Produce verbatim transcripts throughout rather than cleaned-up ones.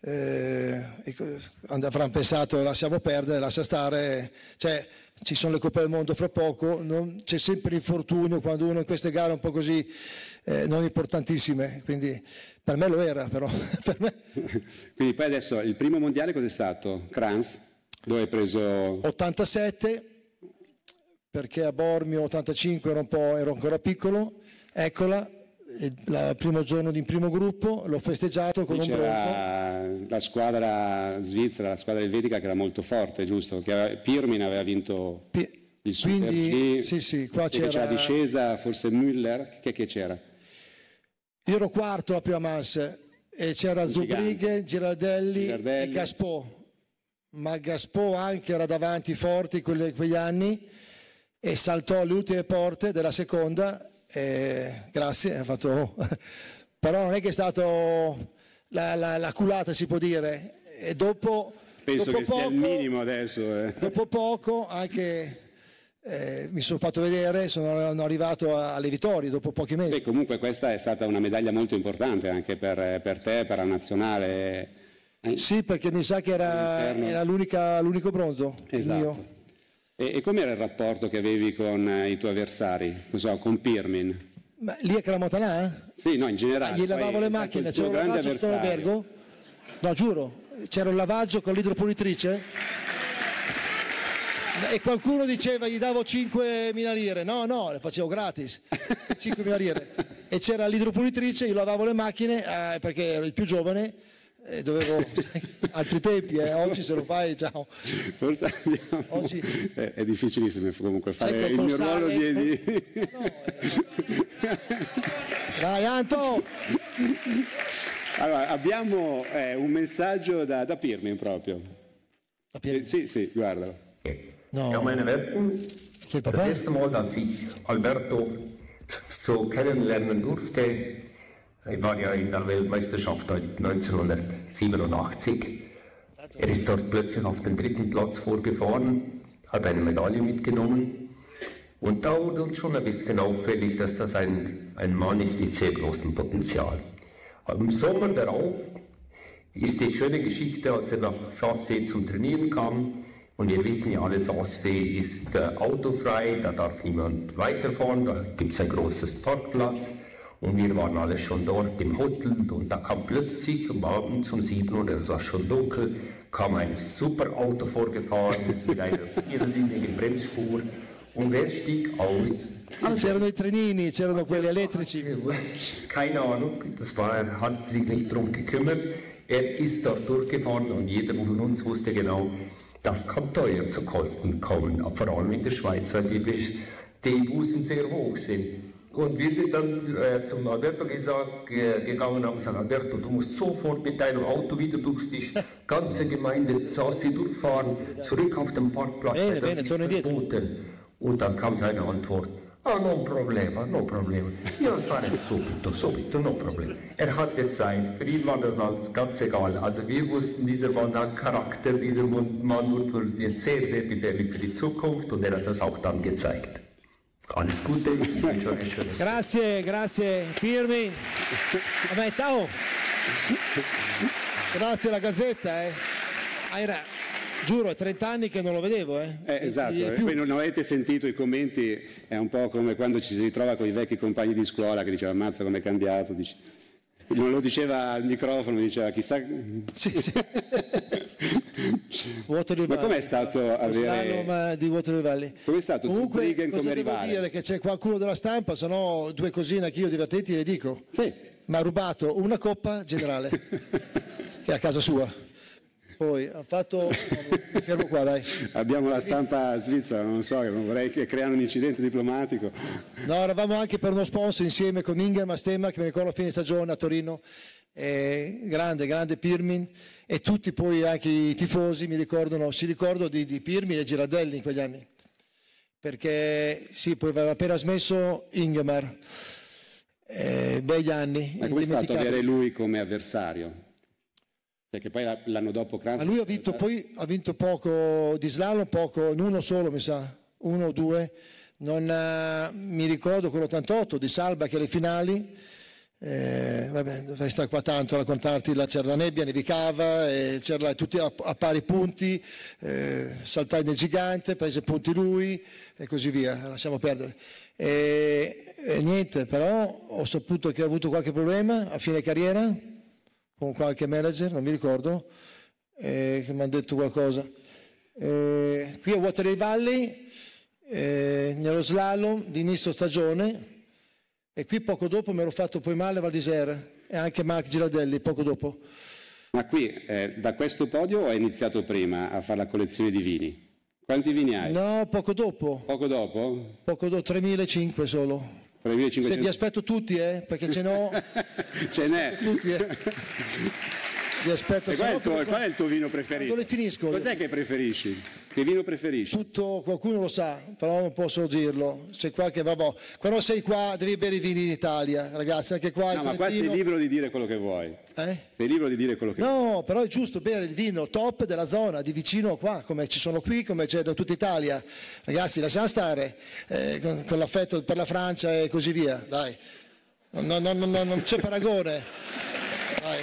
eh, avranno pensato lasciamo perdere, lascia stare, cioè ci sono le Coppe del Mondo fra poco, non, c'è sempre l'infortunio quando uno in queste gare un po' così eh, non importantissime, quindi per me lo era però. Per me. Quindi poi adesso il primo mondiale cos'è stato? Kranz? Dove hai preso? ottantasette, perché a Bormio ottantacinque ero, un po', ero ancora piccolo, eccola, il primo giorno di primo gruppo, l'ho festeggiato con un bronzo. La squadra svizzera, la squadra elvetica che era molto forte, giusto? Che aveva, Pirmin aveva vinto P- il Super quindi, G, sì, sì, qua c'era... c'era discesa, forse Müller, che, che c'era? Io ero quarto la prima manche e c'era Zubrighe, Girardelli, Girardelli e Gaspò, ma Gaspò anche era davanti forti in quegli anni e saltò alle ultime porte della seconda. Eh, grazie, ha fatto... però non è che è stato la, la, la culata, si può dire, e dopo penso dopo che poco, sia il minimo adesso eh. dopo poco anche eh, mi sono fatto vedere, sono arrivato alle vittorie dopo pochi mesi. Beh, comunque questa è stata una medaglia molto importante anche per, per te, per la nazionale. Sì, perché mi sa che era, era l'unica, l'unico bronzo. Esatto. Il mio. E, e com'era il rapporto che avevi con eh, i tuoi avversari, non so, con Pirmin? Ma lì a Calamotanà? Sì, no, in generale. Gli lavavo le macchine, c'era un lavaggio sotto l'albergo? No, giuro, c'era un lavaggio con l'idropulitrice e qualcuno diceva gli davo cinquemila lire, no, no, le facevo gratis, cinquemila lire. E c'era l'idropulitrice, io lavavo le macchine eh, perché ero il più giovane. Eh, dovevo altri tempi, eh. Oggi se lo fai, ciao. Forse abbiamo... Oggi... È, è difficilissimo comunque fare il mio ruolo di... di... No, eh. Dai Anto! Allora, abbiamo eh, un messaggio da, da Pirmin proprio. Da Pirmin? Eh, sì, sì, guardalo. No. Ja, meine Werten, das erste Mal, als ich Alberto so kennenlernen durfte, ich war ja in der Weltmeisterschaft neunzehnhundertsiebenundachtzig. Er ist dort plötzlich auf den dritten Platz vorgefahren, hat eine Medaille mitgenommen. Und da wurde uns schon ein bisschen auffällig, dass das ein, ein Mann ist mit sehr großem Potenzial. Im Sommer darauf ist die schöne Geschichte, als er nach Saas-Fee zum Trainieren kam. Und wir wissen ja alle, Saas-Fee ist äh, autofrei, da darf niemand weiterfahren, da gibt es ein großes Parkplatz. Und wir waren alle schon dort im Hotel und da kam plötzlich um Abend um sieben Uhr, es war schon dunkel, kam ein super Auto vorgefahren mit einer irrsinnigen Bremsspur. Und wer stieg aus? Also, c'erano i trenini, c'erano quelli elettrici. Keine Ahnung, das war, er hat sich nicht drum gekümmert. Er ist dort durchgefahren und jeder von uns wusste genau, das kann teuer zu Kosten kommen, vor allem in der Schweiz, weil die, die Bußen sehr hoch sind. Und wir sind dann äh, zum Alberto gesagt, äh, gegangen und haben gesagt, Alberto, du musst sofort mit deinem Auto wieder durch die ganze Gemeinde Saas-Fee durchfahren, zurück auf den Parkplatz, bene, das bene, ist verboten. Und dann kam seine Antwort, ah, non problema, no problema. Io fare subito, subito, no problema. Er hatte Zeit, für ihn war das alles ganz egal. Also wir wussten, dieser Mann hat Charakter, dieser Mann wird sehr, sehr gefährlich für die Zukunft und er hat das auch dann gezeigt. Alles Gute, ich wünsche euch ein schönes Grazie, grazie Pirmin. Vabbè, ciao. Grazie alla Gazzetta, eh. Era, giuro, è trenta anni che non lo vedevo, eh. eh esatto, e, e poi non avete sentito i commenti, è un po' come quando ci si ritrova con i vecchi compagni di scuola che diceva ammazza com'è cambiato, dice, non lo diceva al microfono, diceva chissà... Sì, sì. Ma com'è stato avere di Waterloo Valley? Com'è stato comunque Zubrigen cosa come devo rivale? Dire che c'è qualcuno della stampa, se no due cosine anche io divertenti le dico. Sì. Mi ha rubato una coppa generale che è a casa sua. Poi ha fatto mi fermo qua, dai. Abbiamo la stampa svizzera, non so, non vorrei che creano un incidente diplomatico. No, eravamo anche per uno sponsor insieme con Ingham a Stemma, che mi ricordo a fine stagione a Torino. Eh, grande, grande Pirmin, e tutti poi anche i tifosi mi ricordano, si ricordano di, di Pirmin e Girardelli in quegli anni, perché sì, poi aveva appena smesso Ingemar, eh, begli anni. Ma com'è stato avere lui come avversario? Perché poi l'anno dopo Kranz... Ma lui ha vinto, poi ha vinto poco di slalom, poco, in uno solo mi sa, uno o due, non, uh, mi ricordo quell'ottantotto di Salba che alle finali Eh, vabbè, dovrei stare qua tanto a raccontarti, là c'era la nebbia, nevicava, e c'era tutti a, a pari punti, eh, saltai nel gigante, prese punti lui e così via, lasciamo perdere. E, e niente, però ho saputo che ha avuto qualche problema a fine carriera con qualche manager, non mi ricordo, eh, che mi hanno detto qualcosa. Eh, qui a Waterloo Valley, eh, nello slalom di inizio stagione, e qui poco dopo mi ero fatto poi male a Val d'Isère e anche Marc Girardelli poco dopo. Ma qui eh, da questo podio hai iniziato prima a fare la collezione di vini? Quanti vini hai? No, poco dopo. Poco dopo? Poco dopo, tremilacinquecento solo. tremilacinquecento. Se vi aspetto tutti, eh, perché ce n'ho. Ce n'è. Tutti, eh. Vi aspetto. E qual, è il tuo, qual è il tuo vino preferito? Dove finisco? Cos'è che preferisci? Che vino preferisci? Tutto, qualcuno lo sa, però non posso dirlo. C'è qualche, vabbè. Quando sei qua devi bere i vini in Italia, ragazzi, anche qua. No, ma qua sei libero di dire quello che vuoi. Eh? Sei libero di dire quello che vuoi. No, però è giusto bere il vino top della zona, di vicino qua, come ci sono qui, come c'è da tutta Italia. Ragazzi, lasciamo stare eh, con, con l'affetto per la Francia e così via, dai. No, no, no, no, non c'è paragone. Dai.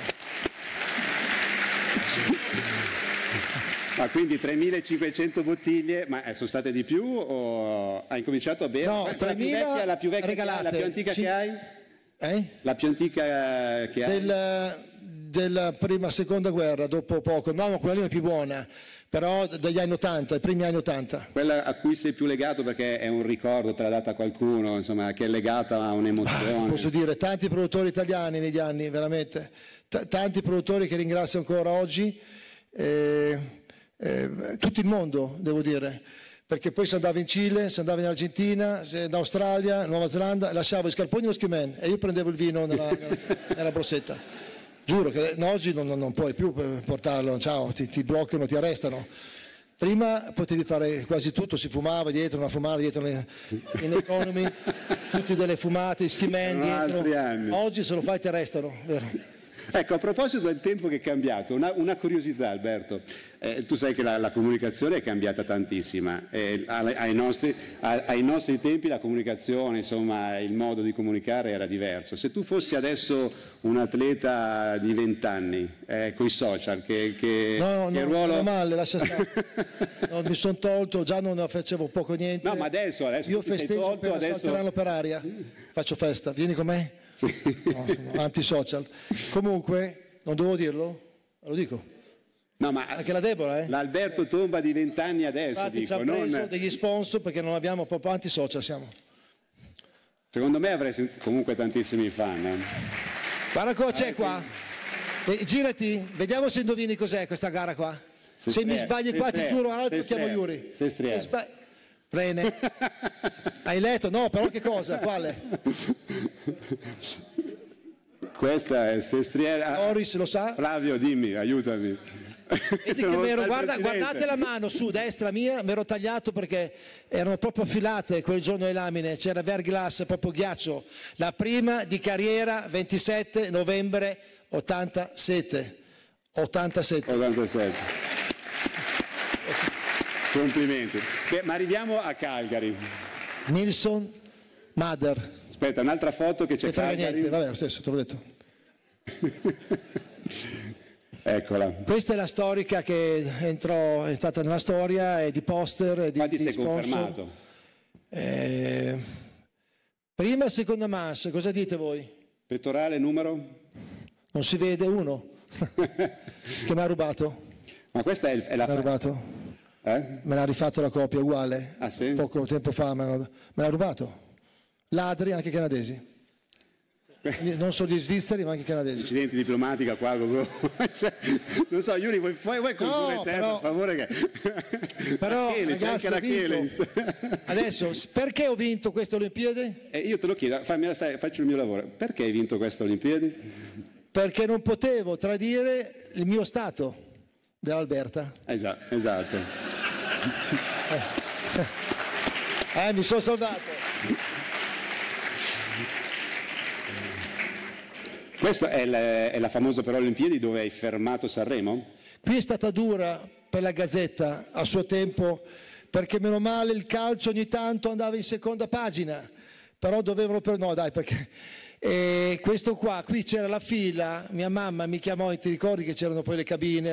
Ma quindi tremilacinquecento bottiglie, ma sono state di più o hai incominciato a bere? No, la più vecchia, la più vecchia, regalate. La più antica Cin- che hai? Eh? La più antica che hai? Del, della prima, seconda guerra, dopo poco. No, no, quella lì è più buona, però dagli anni ottanta, i primi anni ottanta. Quella a cui sei più legato perché è un ricordo, te l'ha data qualcuno, insomma, che è legata a un'emozione. Ah, posso dire, tanti produttori italiani negli anni, veramente. T- tanti produttori che ringrazio ancora oggi. Eh, Eh, tutto il mondo, devo dire, perché poi si andava in Cile, si andava in Argentina, in Australia, Nuova Zelanda, lasciavo i scarponi e lo skiman e io prendevo il vino nella, nella borsetta. Giuro che no, oggi non, non puoi più portarlo, ciao, ti, ti bloccano, ti arrestano. Prima potevi fare quasi tutto, si fumava dietro, una fumare dietro in, in economy, tutti delle fumate, skiman dietro. Oggi se lo fai ti arrestano, vero? Ecco, a proposito del tempo che è cambiato, una, una curiosità Alberto, eh, tu sai che la, la comunicazione è cambiata tantissima, eh, ai, ai, nostri, ai, ai nostri tempi la comunicazione, insomma il modo di comunicare era diverso. Se tu fossi adesso un atleta di vent'anni, eh, con i social, che, che, no, che no, ruolo... no, male, lascia stare. No, mi sono tolto, già non ne facevo poco niente. No, ma adesso, adesso io festeggio tolto, per adesso... salteranno per aria, faccio festa, vieni con me? Sì. No, sono anti-social. Comunque, non devo dirlo? Lo dico. No, ma anche la Deborah, eh? L'Alberto Tomba di vent'anni adesso. Infatti dico, ci ha preso non... degli sponsor perché non abbiamo proprio anti-social, siamo. Secondo me avrei comunque tantissimi fan. Eh. Guarda cosa c'è qua. Eh, girati, vediamo se indovini cos'è questa gara qua. Se, se mi sbagli qua ti giuro altro chiamo Yuri. Se se sbagli... Prene. Hai letto? No, però che cosa? Quale? Questa è Sestriere. Boris lo sa? Flavio, dimmi, aiutami. Vedi che m'ero, guarda, guardate la mano su, destra mia, mi ero tagliato perché erano proprio affilate quel giorno le lamine, c'era verglass, proprio ghiaccio. La prima di carriera, ventisette novembre ottantasette. ottantasette. ottantasette. Complimenti. Beh, ma arriviamo a Calgary. Nilsson Mother. Aspetta, un'altra foto che c'è e Calgary. Niente, vabbè, lo stesso, te l'ho detto. Eccola. Questa è la storica che entrò, è stata nella storia, è di poster, è di, Quanti di sei sponsor. confermato? Eh, prima e seconda mass, cosa dite voi? Pettorale, numero? Non si vede uno. Che mi ha rubato. Ma questa è, è la... Mi ha rubato. Eh? Me l'ha rifatto la copia uguale. Ah, sì? Poco tempo fa me l'ha, me l'ha rubato. Ladri anche canadesi. Non solo gli svizzeri ma anche canadesi. Incidenti diplomatica qua. Non so, Yuri, vuoi, vuoi, vuoi condurre no, te però, per favore? Che... Però Rachele, ragazzi, anche adesso, perché ho vinto queste Olimpiadi? Eh, io te lo chiedo, fammi, faccio il mio lavoro. Perché hai vinto queste Olimpiadi? Perché non potevo tradire il mio stato dell'Alberta. Esatto, esatto. Eh, eh, mi sono salvato. Questa è la, è la famosa però Olimpiadi dove hai fermato Sanremo? Qui è stata dura per la Gazzetta a suo tempo, perché meno male il calcio ogni tanto andava in seconda pagina, però dovevano... Per... No dai, perché E questo qua, qui c'era la fila, mia mamma mi chiamò, ti ricordi che c'erano poi le cabine